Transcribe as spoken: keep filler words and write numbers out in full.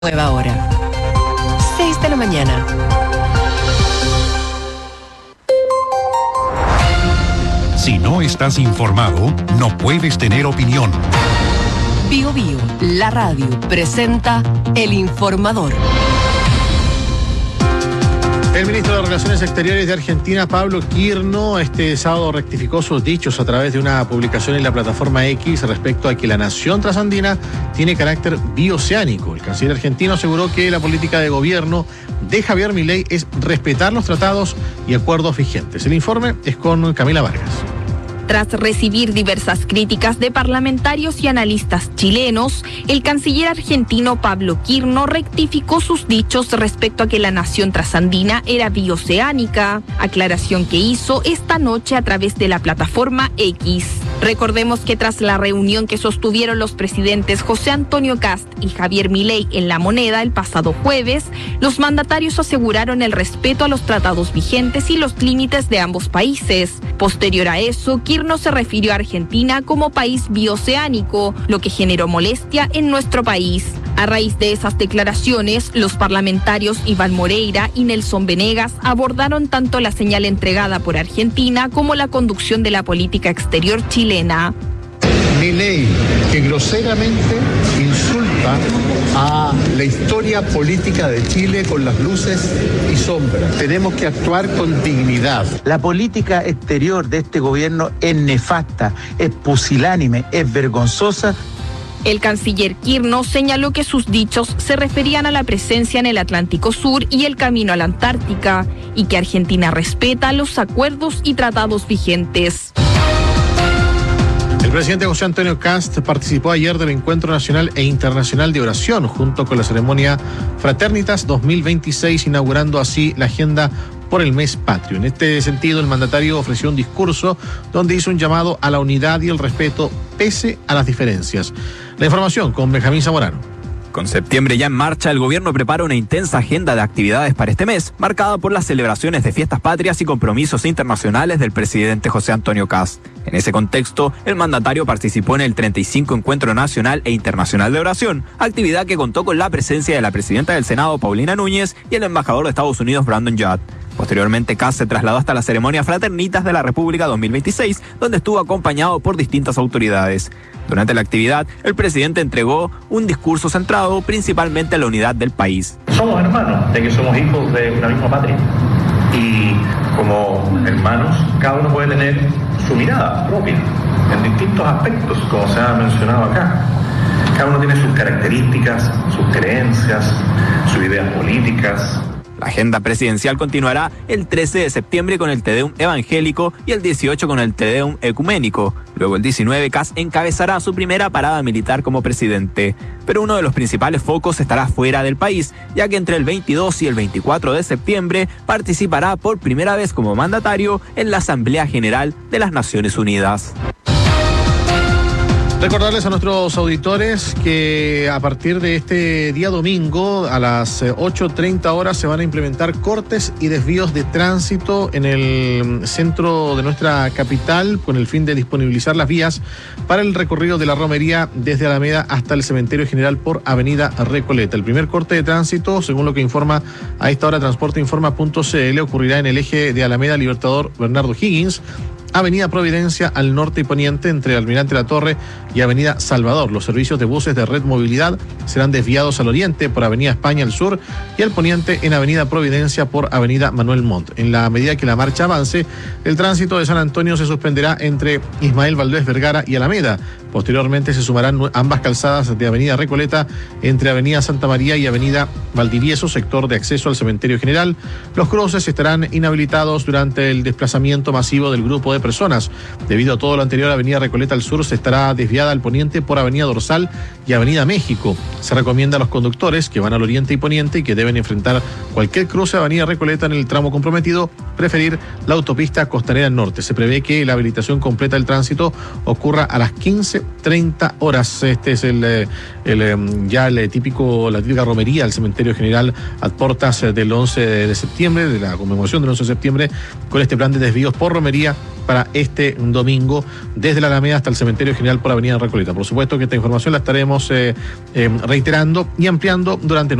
Nueva hora. seis de la mañana. Si no estás informado, no puedes tener opinión. Bio Bio, la radio, presenta El Informador. El ministro de Relaciones Exteriores de Argentina, Pablo Quirno, este sábado rectificó sus dichos a través de una publicación en la plataforma X respecto a que la nación trasandina tiene carácter bioceánico. El canciller argentino aseguró que la política de gobierno de Javier Milei es respetar los tratados y acuerdos vigentes. El informe es con Camila Vargas. Tras recibir diversas críticas de parlamentarios y analistas chilenos, el canciller argentino Pablo Quirno rectificó sus dichos respecto a que la nación trasandina era bioceánica, aclaración que hizo esta noche a través de la plataforma X. Recordemos que tras la reunión que sostuvieron los presidentes José Antonio Kast y Javier Milei en La Moneda el pasado jueves, los mandatarios aseguraron el respeto a los tratados vigentes y los límites de ambos países. Posterior a eso, Quirno se refirió a Argentina como país bioceánico, lo que generó molestia en nuestro país. A raíz de esas declaraciones, los parlamentarios Iván Moreira y Nelson Venegas abordaron tanto la señal entregada por Argentina como la conducción de la política exterior chilena. Milei, que groseramente insulta a la historia política de Chile con las luces y sombras. Tenemos que actuar con dignidad. La política exterior de este gobierno es nefasta, es pusilánime, es vergonzosa. El canciller Quirno señaló que sus dichos se referían a la presencia en el Atlántico Sur y el camino a la Antártica, y que Argentina respeta los acuerdos y tratados vigentes. El presidente José Antonio Kast participó ayer del Encuentro Nacional e Internacional de Oración, junto con la ceremonia Fraternitas dos mil veintiséis, inaugurando así la agenda por el mes patrio. En este sentido, el mandatario ofreció un discurso donde hizo un llamado a la unidad y el respeto pese a las diferencias. La información con Benjamín Zamorano. Con septiembre ya en marcha, el gobierno prepara una intensa agenda de actividades para este mes, marcada por las celebraciones de fiestas patrias y compromisos internacionales del presidente José Antonio Kast. En ese contexto, el mandatario participó en el treinta y cinco Encuentro Nacional e Internacional de Oración, actividad que contó con la presencia de la presidenta del Senado, Paulina Núñez, y el embajador de Estados Unidos, Brandon Judd. Posteriormente, Kast se trasladó hasta la ceremonia Fraternitas de la República dos mil veintiséis, donde estuvo acompañado por distintas autoridades. Durante la actividad, el presidente entregó un discurso centrado principalmente en la unidad del país. Somos hermanos, de que somos hijos de una misma patria. Y como hermanos, cada uno puede tener su mirada propia en distintos aspectos, como se ha mencionado acá. Cada uno tiene sus características, sus creencias, sus ideas políticas. La agenda presidencial continuará el trece de septiembre con el Te Deum evangélico y el dieciocho con el Te Deum ecuménico. Luego el diecinueve, Kast encabezará su primera parada militar como presidente. Pero uno de los principales focos estará fuera del país, ya que entre el veintidós y el veinticuatro de septiembre participará por primera vez como mandatario en la Asamblea General de las Naciones Unidas. Recordarles a nuestros auditores que a partir de este día domingo a las ocho treinta horas se van a implementar cortes y desvíos de tránsito en el centro de nuestra capital con el fin de disponibilizar las vías para el recorrido de la romería desde Alameda hasta el Cementerio General por Avenida Recoleta. El primer corte de tránsito, según lo que informa a esta hora transporteinforma punto c l, ocurrirá en el eje de Alameda Libertador Bernardo Higgins, Avenida Providencia al norte y poniente entre Almirante La Torre y Avenida Salvador. Los servicios de buses de Red Movilidad serán desviados al oriente por Avenida España al sur y al poniente en Avenida Providencia por Avenida Manuel Montt. En la medida que la marcha avance, el tránsito de San Antonio se suspenderá entre Ismael Valdés Vergara y Alameda. Posteriormente se sumarán ambas calzadas de Avenida Recoleta entre Avenida Santa María y Avenida Valdivieso, sector de acceso al Cementerio General. Los cruces estarán inhabilitados durante el desplazamiento masivo del grupo de personas. Debido a todo lo anterior, Avenida Recoleta al sur se estará desviada al poniente por Avenida Dorsal y Avenida México. Se recomienda a los conductores que van al oriente y poniente y que deben enfrentar cualquier cruce de Avenida Recoleta en el tramo comprometido, preferir la autopista Costanera Norte. Se prevé que la habilitación completa del tránsito ocurra a las quince once treinta horas. Este es el, el, el ya el típico, la típica romería al Cementerio General a portas del once de septiembre, de la conmemoración del once de septiembre, con este plan de desvíos por romería para este domingo, desde la Alameda hasta el Cementerio General por Avenida Recoleta. Por supuesto que esta información la estaremos eh, eh, reiterando y ampliando durante